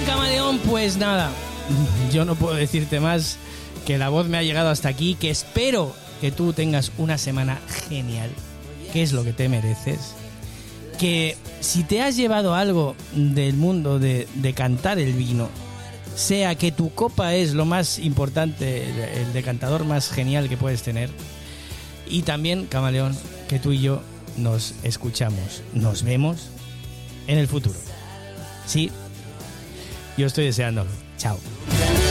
bien, Camaleón, pues nada, yo no puedo decirte más, que la voz me ha llegado hasta aquí, que espero que tú tengas una semana genial, que es lo que te mereces, que si te has llevado algo del mundo de cantar el vino, sea que tu copa es lo más importante, el decantador más genial que puedes tener, y también, Camaleón, que tú y yo nos escuchamos, nos vemos en el futuro. Sí, yo estoy deseándolo. Chao.